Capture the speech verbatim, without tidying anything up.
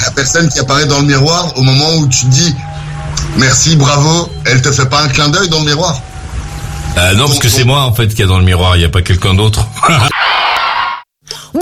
la personne qui apparaît dans le miroir au moment où tu dis merci, bravo, elle te fait pas un clin d'œil dans le miroir? Euh, non, parce que c'est moi en fait qui est dans le miroir, il y a pas quelqu'un d'autre.